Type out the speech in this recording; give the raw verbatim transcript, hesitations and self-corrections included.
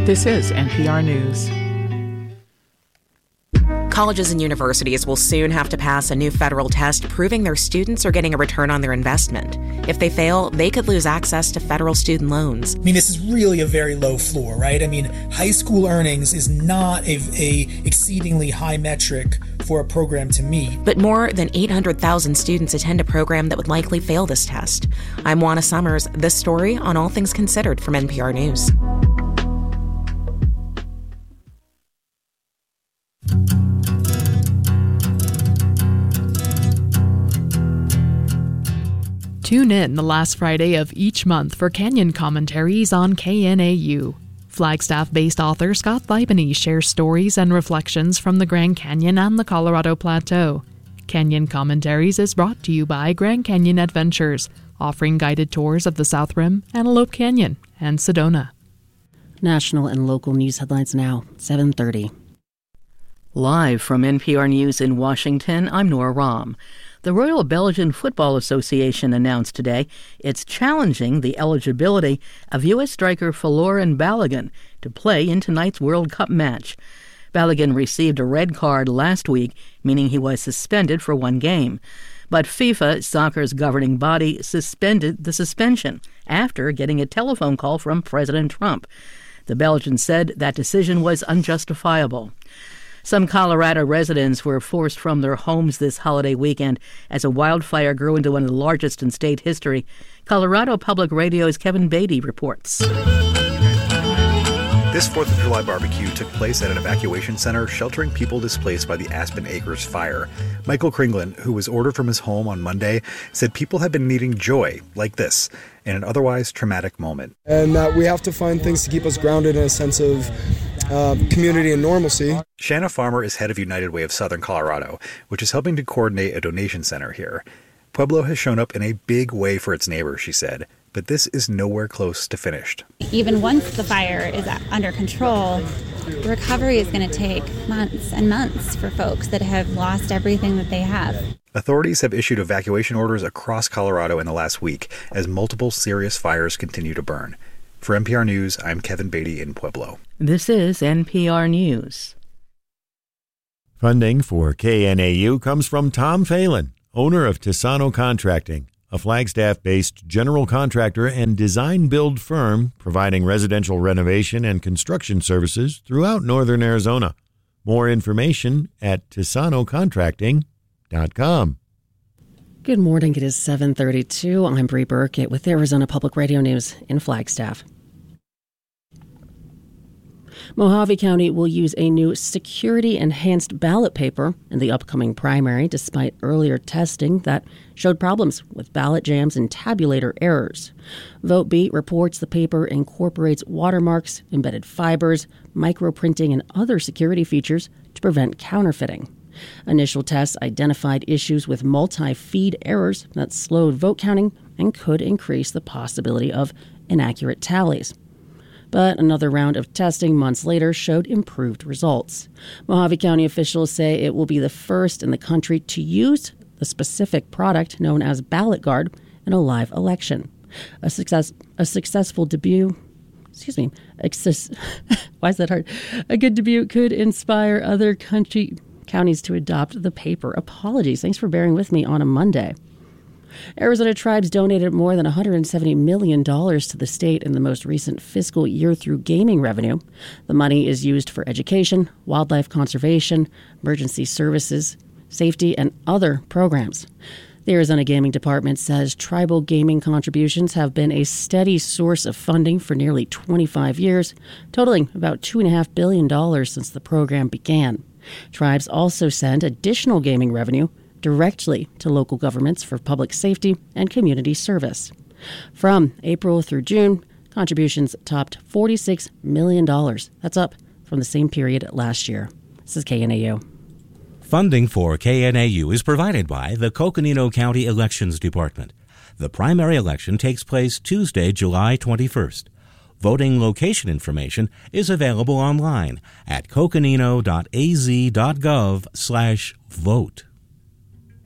This is N P R News. Colleges and universities will soon have to pass a new federal test proving their students are getting a return on their investment. If they fail, they could lose access to federal student loans. I mean, this is really a very low floor, right? I mean, high school earnings is not a, a exceedingly high metric for a program to meet. But more than eight hundred thousand students attend a program that would likely fail this test. I'm Juana Summers. This story on All Things Considered from N P R News. Tune in the last Friday of each month for Canyon commentaries on K N A U. Flagstaff-based author Scott Thibany shares stories and reflections from the Grand Canyon and the Colorado Plateau. Canyon Commentaries is brought to you by Grand Canyon Adventures, offering guided tours of the South Rim, Antelope Canyon, and Sedona. National and local news headlines now, seven thirty. Live from N P R News in Washington, I'm Nora Rahm. The Royal Belgian Football Association announced today it's challenging the eligibility of U S striker Folarin Balogun to play in tonight's World Cup match. Balogun received a red card last week, meaning he was suspended for one game. But FIFA, soccer's governing body, suspended the suspension after getting a telephone call from President Trump. The Belgian said that decision was unjustifiable. Some Colorado residents were forced from their homes this holiday weekend as a wildfire grew into one of the largest in state history. Colorado Public Radio's Kevin Beatty reports. This fourth of July barbecue took place at an evacuation center sheltering people displaced by the Aspen Acres fire. Michael Kringlin, who was ordered from his home on Monday, said people have been needing joy like this in an otherwise traumatic moment. And that we have to find things to keep us grounded in a sense of uh, community and normalcy. Shanna Farmer is head of United Way of Southern Colorado, which is helping to coordinate a donation center here. Pueblo has shown up in a big way for its neighbors, she said, but this is nowhere close to finished. Even once the fire is under control, the recovery is going to take months and months for folks that have lost everything that they have. Authorities have issued evacuation orders across Colorado in the last week as multiple serious fires continue to burn. For N P R News, I'm Kevin Beatty in Pueblo. This is N P R News. Funding for K N A U comes from Tom Phelan, owner of Tisano Contracting, a Flagstaff-based general contractor and design-build firm providing residential renovation and construction services throughout northern Arizona. More information at tisano contracting dot com. Good morning. It is seven thirty-two. I'm Bree Burkett with Arizona Public Radio News in Flagstaff. Mojave County will use a new security-enhanced ballot paper in the upcoming primary, despite earlier testing that showed problems with ballot jams and tabulator errors. VoteBeat reports the paper incorporates watermarks, embedded fibers, microprinting, and other security features to prevent counterfeiting. Initial tests identified issues with multi-feed errors that slowed vote counting and could increase the possibility of inaccurate tallies. But another round of testing months later showed improved results. Mojave County officials say it will be the first in the country to use the specific product known as Ballot Guard in a live election. A success, a successful debut, excuse me, access, why is that hard? A good debut could inspire other country counties to adopt the paper. Apologies. Thanks for bearing with me on a Monday. Arizona tribes donated more than one hundred seventy million dollars to the state in the most recent fiscal year through gaming revenue. The money is used for education, wildlife conservation, emergency services, safety, and other programs. The Arizona Gaming Department says tribal gaming contributions have been a steady source of funding for nearly twenty-five years, totaling about two point five billion dollars since the program began. Tribes also send additional gaming revenue directly to local governments for public safety and community service. From April through June, contributions topped forty-six million dollars. That's up from the same period last year. This is K N A U. Funding for K N A U is provided by the Coconino County Elections Department. The primary election takes place Tuesday, July twenty-first. Voting location information is available online at coconino dot a z dot gov slash vote.